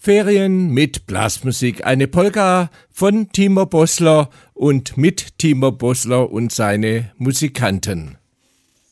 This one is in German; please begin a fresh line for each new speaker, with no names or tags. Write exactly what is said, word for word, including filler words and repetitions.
Ferien mit Blasmusik, eine Polka von Timo Bossler und mit Timo Bossler und seine Musikanten.